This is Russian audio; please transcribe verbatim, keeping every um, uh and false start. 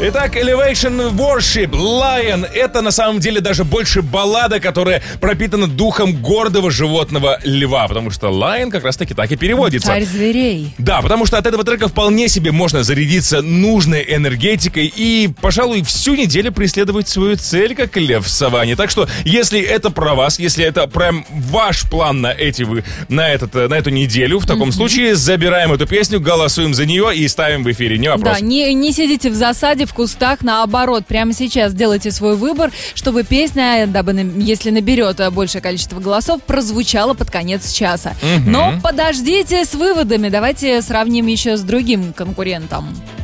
Итак, Elevation Worship, Lion. Это на самом деле даже больше баллада, которая пропитана духом гордого животного льва. Потому что Lion как раз таки так и переводится. Царь зверей. Да, потому что от этого трека вполне себе можно зарядиться нужной энергетикой и, пожалуй, всю неделю преследовать свою цель, как лев в саванне. Так что, если это про вас, если это прям ваш план на, эти, на, этот, на эту неделю, в таком mm-hmm. случае забираем эту песню, голосуем за нее и ставим в эфире. Не вопрос. Да, не, не сидите в засаде, в кустах, наоборот, прямо сейчас делайте свой выбор, чтобы песня, дабы, если наберет большее количество голосов, прозвучала под конец часа. Угу. Но подождите с выводами, давайте сравним еще с другим конкурентом.